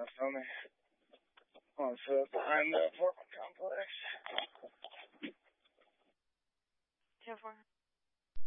feel me? On foot behind the apartment complex. 10-4.